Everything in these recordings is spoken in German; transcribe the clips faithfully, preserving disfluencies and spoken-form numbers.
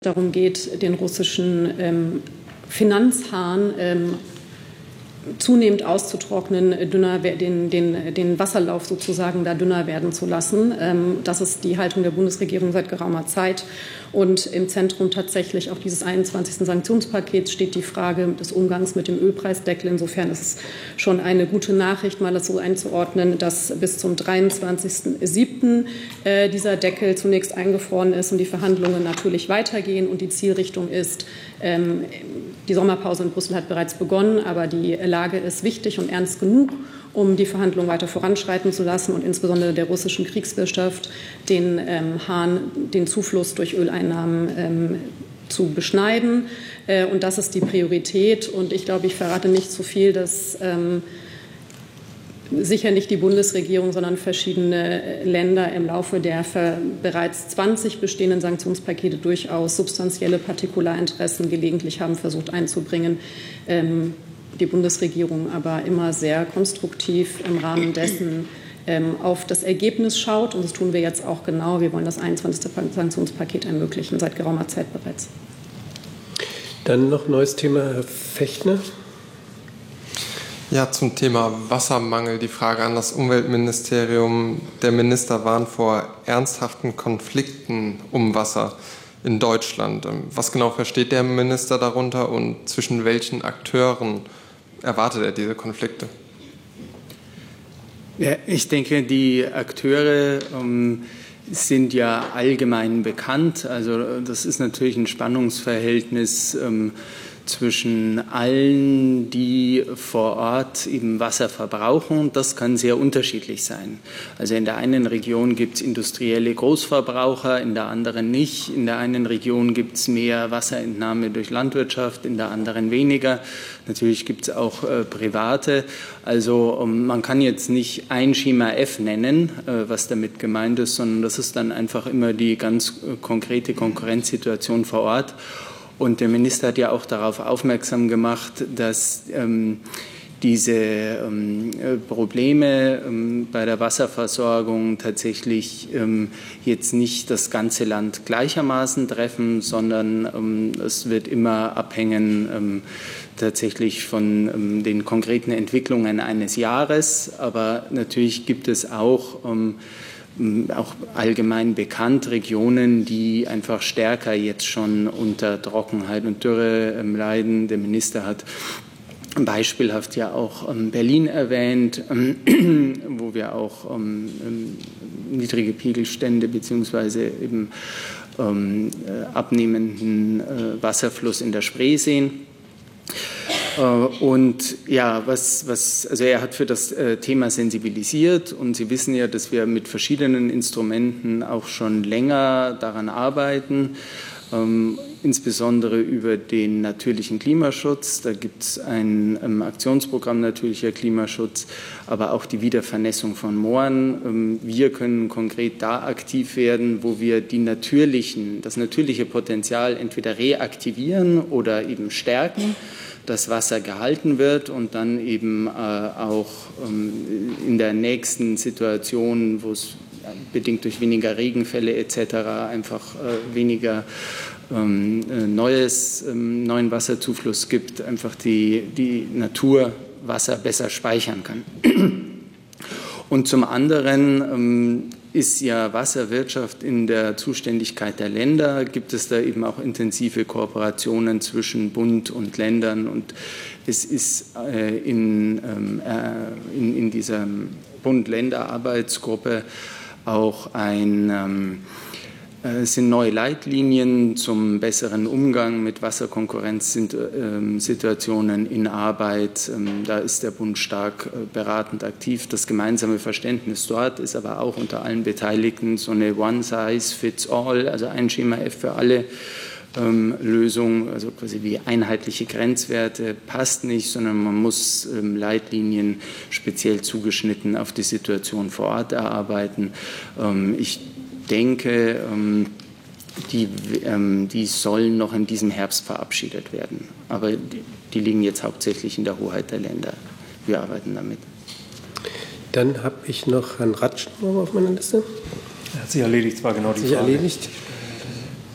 darum geht, den russischen ähm, Finanzhahn ähm, zunehmend auszutrocknen, dünner, den, den, den Wasserlauf sozusagen da dünner werden zu lassen. Ähm, das ist die Haltung der Bundesregierung seit geraumer Zeit. Und im Zentrum tatsächlich auch dieses einundzwanzigsten Sanktionspakets steht die Frage des Umgangs mit dem Ölpreisdeckel. Insofern ist es schon eine gute Nachricht, mal das so einzuordnen, dass bis zum dreiundzwanzigsten siebten äh, dieser Deckel zunächst eingefroren ist und die Verhandlungen natürlich weitergehen. Und die Zielrichtung ist, ähm, die Sommerpause in Brüssel hat bereits begonnen, aber die Lage ist wichtig und ernst genug, um die Verhandlungen weiter voranschreiten zu lassen und insbesondere der russischen Kriegswirtschaft den ähm, Hahn, den Zufluss durch Öleinnahmen ähm, zu beschneiden. Äh, und das ist die Priorität. Und ich glaube, ich verrate nicht zu viel, dass ähm, sicher nicht die Bundesregierung, sondern verschiedene Länder im Laufe der bereits zwanzig bestehenden Sanktionspakete durchaus substanzielle Partikularinteressen gelegentlich haben versucht einzubringen. Ähm, die Bundesregierung aber immer sehr konstruktiv im Rahmen dessen ähm, auf das Ergebnis schaut. Und das tun wir jetzt auch genau. Wir wollen das einundzwanzigste Sanktionspaket ermöglichen, seit geraumer Zeit bereits. Dann noch ein neues Thema, Herr Fechtner. Ja, zum Thema Wassermangel die Frage an das Umweltministerium. Der Minister warnt vor ernsthaften Konflikten um Wasser in Deutschland. Was genau versteht der Minister darunter und zwischen welchen Akteuren erwartet er diese Konflikte? Ja, ich denke, die Akteure ähm, sind ja allgemein bekannt. Also das ist natürlich ein Spannungsverhältnis ähm, zwischen allen, die vor Ort eben Wasser verbrauchen. Das kann sehr unterschiedlich sein. Also in der einen Region gibt es industrielle Großverbraucher, in der anderen nicht. In der einen Region gibt es mehr Wasserentnahme durch Landwirtschaft, in der anderen weniger. Natürlich gibt es auch äh, private. Also um, man kann jetzt nicht ein Schema F nennen, äh, was damit gemeint ist, sondern das ist dann einfach immer die ganz äh, konkrete Konkurrenzsituation vor Ort. Und der Minister hat ja auch darauf aufmerksam gemacht, dass ähm, diese ähm, Probleme ähm, bei der Wasserversorgung tatsächlich ähm, jetzt nicht das ganze Land gleichermaßen treffen, sondern ähm, es wird immer abhängen ähm, tatsächlich von ähm, den konkreten Entwicklungen eines Jahres. Aber natürlich gibt es auch ähm, auch allgemein bekannt Regionen, die einfach stärker jetzt schon unter Trockenheit und Dürre ähm, leiden. Der Minister hat beispielhaft ja auch ähm, Berlin erwähnt, ähm, wo wir auch ähm, niedrige Pegelstände bzw. eben ähm, äh, abnehmenden äh, Wasserfluss in der Spree sehen. Und ja, was, was, also er hat für das Thema sensibilisiert und Sie wissen ja, dass wir mit verschiedenen Instrumenten auch schon länger daran arbeiten, ähm, insbesondere über den natürlichen Klimaschutz. Da gibt es ein ähm, Aktionsprogramm natürlicher Klimaschutz, aber auch die Wiedervernässung von Mooren. Ähm, wir können konkret da aktiv werden, wo wir die natürlichen, das natürliche Potenzial entweder reaktivieren oder eben stärken, dass Wasser gehalten wird und dann eben äh, auch ähm, in der nächsten Situation, wo es bedingt durch weniger Regenfälle et cetera einfach äh, weniger ähm, neues, ähm, neuen Wasserzufluss gibt, einfach die, die Natur Wasser besser speichern kann. Und zum anderen ähm, ist ja Wasserwirtschaft in der Zuständigkeit der Länder, gibt es da eben auch intensive Kooperationen zwischen Bund und Ländern und es ist äh, in, äh, in, in dieser Bund-Länder-Arbeitsgruppe auch ein ähm, Es sind neue Leitlinien zum besseren Umgang mit Wasserkonkurrenzsituationen in Arbeit. Da ist der Bund stark beratend aktiv. Das gemeinsame Verständnis dort ist aber auch unter allen Beteiligten so eine One-Size-Fits-All, also ein Schema F für alle ähm, Lösung, also quasi wie einheitliche Grenzwerte passt nicht, sondern man muss ähm, Leitlinien speziell zugeschnitten auf die Situation vor Ort erarbeiten. Ähm, ich denke, die, die sollen noch in diesem Herbst verabschiedet werden. Aber die liegen jetzt hauptsächlich in der Hoheit der Länder. Wir arbeiten damit. Dann habe ich noch Herrn Ratsch auf meiner Liste. Er hat sich erledigt, war genau die Frage. Sich erledigt.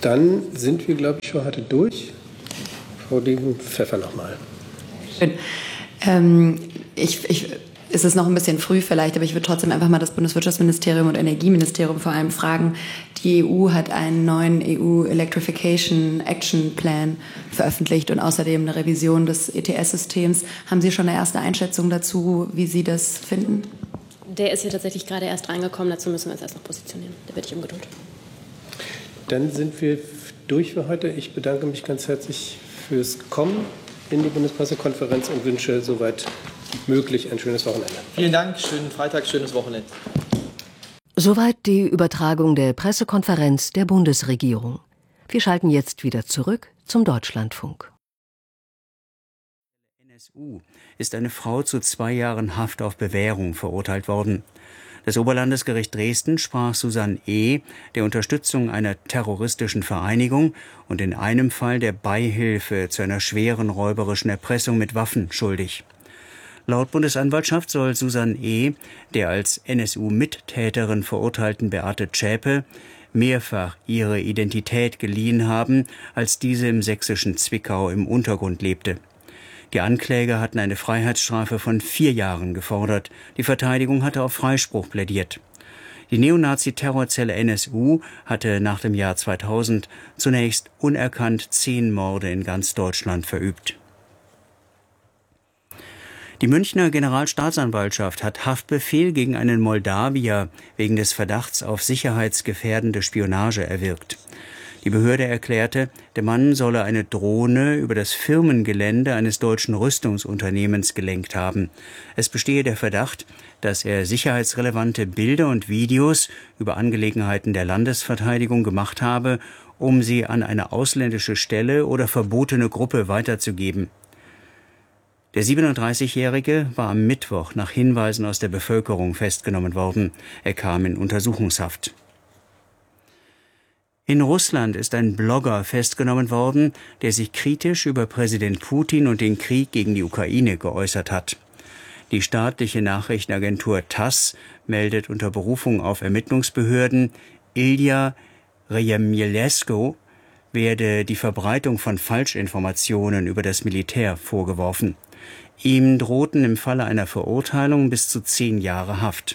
Dann sind wir, glaube ich, für heute durch. Frau Degen-Pfeffer nochmal. Schön. Ähm, ich, ich, es ist noch ein bisschen früh vielleicht, aber ich würde trotzdem einfach mal das Bundeswirtschaftsministerium und Energieministerium vor allem fragen. Die E U hat einen neuen E U Electrification Action Plan veröffentlicht und außerdem eine Revision des E T S-Systems. Haben Sie schon eine erste Einschätzung dazu, wie Sie das finden? Der ist hier tatsächlich gerade erst reingekommen, dazu müssen wir uns erst noch positionieren. Da bitte ich um Geduld. Dann sind wir durch für heute. Ich bedanke mich ganz herzlich fürs Kommen in die Bundespressekonferenz und wünsche soweit möglich ein schönes Wochenende. Vielen Dank, schönen Freitag, schönes Wochenende. Soweit die Übertragung der Pressekonferenz der Bundesregierung. Wir schalten jetzt wieder zurück zum Deutschlandfunk. N S U ist eine Frau zu zwei Jahren Haft auf Bewährung verurteilt worden. Das Oberlandesgericht Dresden sprach Susanne E. der Unterstützung einer terroristischen Vereinigung und in einem Fall der Beihilfe zu einer schweren räuberischen Erpressung mit Waffen schuldig. Laut Bundesanwaltschaft soll Susanne E. der als N S U-Mittäterin verurteilten Beate Zschäpe mehrfach ihre Identität geliehen haben, als diese im sächsischen Zwickau im Untergrund lebte. Die Ankläger hatten eine Freiheitsstrafe von vier Jahren gefordert. Die Verteidigung hatte auf Freispruch plädiert. Die Neonazi-Terrorzelle N S U hatte nach dem Jahr zweitausend zunächst unerkannt zehn Morde in ganz Deutschland verübt. Die Münchner Generalstaatsanwaltschaft hat Haftbefehl gegen einen Moldawier wegen des Verdachts auf sicherheitsgefährdende Spionage erwirkt. Die Behörde erklärte, der Mann solle eine Drohne über das Firmengelände eines deutschen Rüstungsunternehmens gelenkt haben. Es bestehe der Verdacht, dass er sicherheitsrelevante Bilder und Videos über Angelegenheiten der Landesverteidigung gemacht habe, um sie an eine ausländische Stelle oder verbotene Gruppe weiterzugeben. Der siebenunddreißigjährige war am Mittwoch nach Hinweisen aus der Bevölkerung festgenommen worden. Er kam in Untersuchungshaft. In Russland ist ein Blogger festgenommen worden, der sich kritisch über Präsident Putin und den Krieg gegen die Ukraine geäußert hat. Die staatliche Nachrichtenagentur TASS meldet unter Berufung auf Ermittlungsbehörden, Ilya Rejemjelezko werde die Verbreitung von Falschinformationen über das Militär vorgeworfen. Ihm drohten im Falle einer Verurteilung bis zu zehn Jahre Haft.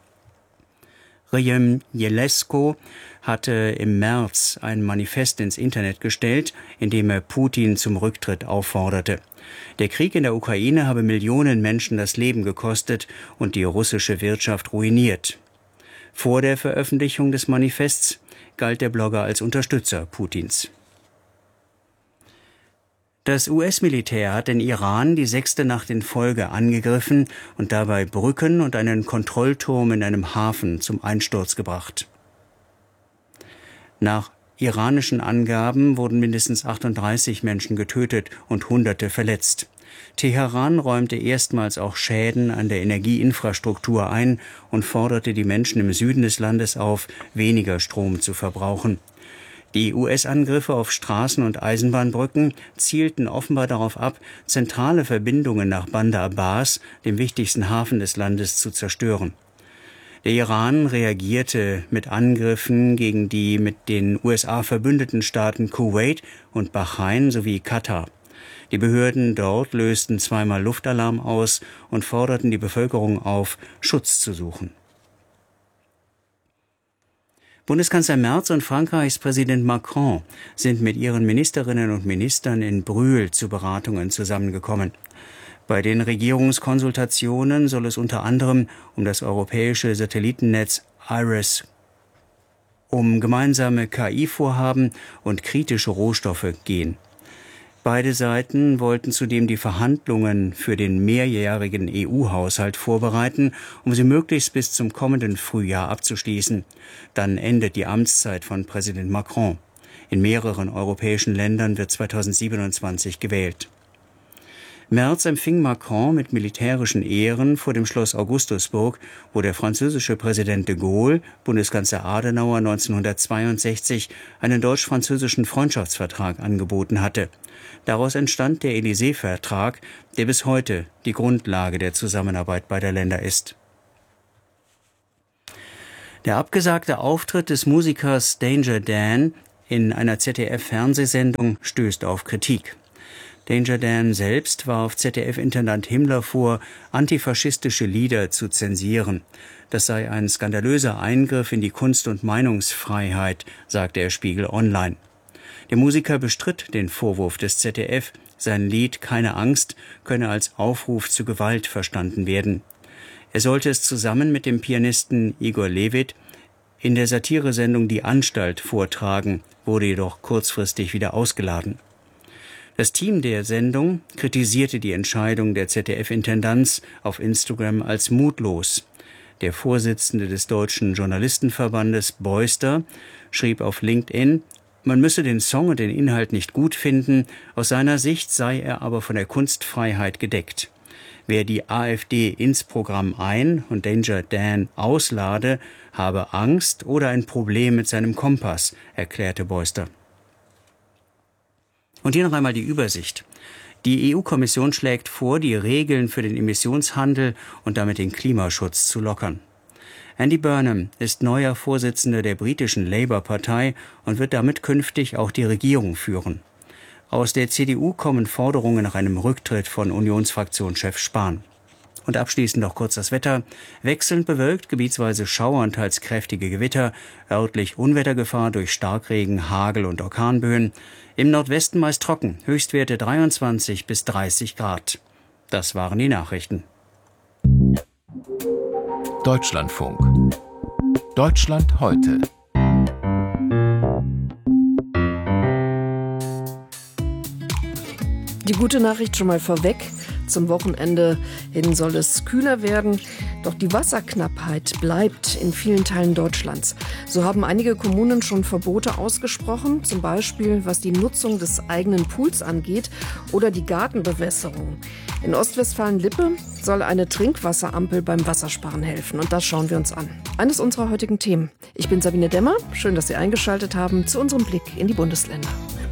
Rejemjelezko hatte im März ein Manifest ins Internet gestellt, in dem er Putin zum Rücktritt aufforderte. Der Krieg in der Ukraine habe Millionen Menschen das Leben gekostet und die russische Wirtschaft ruiniert. Vor der Veröffentlichung des Manifests galt der Blogger als Unterstützer Putins. Das U S-Militär hat den Iran die sechste Nacht in Folge angegriffen und dabei Brücken und einen Kontrollturm in einem Hafen zum Einsturz gebracht. Nach iranischen Angaben wurden mindestens achtunddreißig Menschen getötet und Hunderte verletzt. Teheran räumte erstmals auch Schäden an der Energieinfrastruktur ein und forderte die Menschen im Süden des Landes auf, weniger Strom zu verbrauchen. Die U S-Angriffe auf Straßen- und Eisenbahnbrücken zielten offenbar darauf ab, zentrale Verbindungen nach Bandar Abbas, dem wichtigsten Hafen des Landes, zu zerstören. Der Iran reagierte mit Angriffen gegen die mit den U S A verbündeten Staaten Kuwait und Bahrain sowie Katar. Die Behörden dort lösten zweimal Luftalarm aus und forderten die Bevölkerung auf, Schutz zu suchen. Bundeskanzler Merz und Frankreichs Präsident Macron sind mit ihren Ministerinnen und Ministern in Brühl zu Beratungen zusammengekommen. Bei den Regierungskonsultationen soll es unter anderem um das europäische Satellitennetz IRIS, um gemeinsame K I-Vorhaben und kritische Rohstoffe gehen. Beide Seiten wollten zudem die Verhandlungen für den mehrjährigen E U-Haushalt vorbereiten, um sie möglichst bis zum kommenden Frühjahr abzuschließen. Dann endet die Amtszeit von Präsident Macron. In mehreren europäischen Ländern wird zweitausendsiebenundzwanzig gewählt. Merz empfing Macron mit militärischen Ehren vor dem Schloss Augustusburg, wo der französische Präsident de Gaulle, Bundeskanzler Adenauer neunzehnhundertzweiundsechzig, einen deutsch-französischen Freundschaftsvertrag angeboten hatte. Daraus entstand der Élysée-Vertrag, der bis heute die Grundlage der Zusammenarbeit beider Länder ist. Der abgesagte Auftritt des Musikers Danger Dan in einer Z D F-Fernsehsendung stößt auf Kritik. Danger Dan selbst warf Z D F-Intendant Himmler vor, antifaschistische Lieder zu zensieren. Das sei ein skandalöser Eingriff in die Kunst- und Meinungsfreiheit, sagte er Spiegel Online. Der Musiker bestritt den Vorwurf des Z D F, sein Lied »Keine Angst« könne als Aufruf zu Gewalt verstanden werden. Er sollte es zusammen mit dem Pianisten Igor Levit in der Satiresendung Die Anstalt vortragen, wurde jedoch kurzfristig wieder ausgeladen. Das Team der Sendung kritisierte die Entscheidung der Z D F-Intendanz auf Instagram als mutlos. Der Vorsitzende des Deutschen Journalistenverbandes, Beuster, schrieb auf LinkedIn, man müsse den Song und den Inhalt nicht gut finden, aus seiner Sicht sei er aber von der Kunstfreiheit gedeckt. Wer die AfD ins Programm ein- und Danger Dan auslade, habe Angst oder ein Problem mit seinem Kompass, erklärte Beuster. Und hier noch einmal die Übersicht. Die E U-Kommission schlägt vor, die Regeln für den Emissionshandel und damit den Klimaschutz zu lockern. Andy Burnham ist neuer Vorsitzender der britischen Labour-Partei und wird damit künftig auch die Regierung führen. Aus der C D U kommen Forderungen nach einem Rücktritt von Unionsfraktionschef Spahn. Und abschließend noch kurz das Wetter. Wechselnd bewölkt, gebietsweise schauernd, teils kräftige Gewitter, örtlich Unwettergefahr durch Starkregen, Hagel und Orkanböen. Im Nordwesten meist trocken, Höchstwerte dreiundzwanzig bis dreißig Grad. Das waren die Nachrichten. Deutschlandfunk. Deutschland heute. Die gute Nachricht schon mal vorweg. Zum Wochenende hin soll es kühler werden. Doch die Wasserknappheit bleibt in vielen Teilen Deutschlands. So haben einige Kommunen schon Verbote ausgesprochen, zum Beispiel was die Nutzung des eigenen Pools angeht oder die Gartenbewässerung. In Ostwestfalen-Lippe soll eine Trinkwasserampel beim Wassersparen helfen. Und das schauen wir uns an. Eines unserer heutigen Themen. Ich bin Sabine Demmer. Schön, dass Sie eingeschaltet haben zu unserem Blick in die Bundesländer.